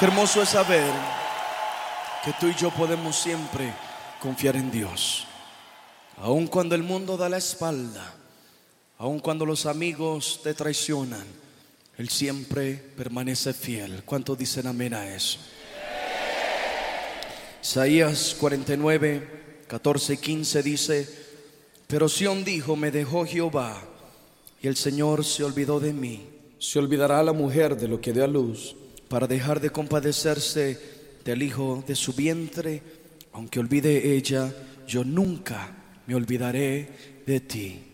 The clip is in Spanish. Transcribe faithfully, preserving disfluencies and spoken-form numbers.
Qué hermoso es saber que tú y yo podemos siempre confiar en Dios. Aun cuando el mundo da la espalda, aun cuando los amigos te traicionan, Él siempre permanece fiel. ¿Cuántos dicen amén a eso? Isaías cuarenta y nueve, catorce y quince dice: pero Sión dijo, me dejó Jehová, y el Señor se olvidó de mí. Se olvidará la mujer de lo que dio a luz, para dejar de compadecerse del hijo de su vientre. Aunque olvide ella, yo nunca me olvidaré de ti.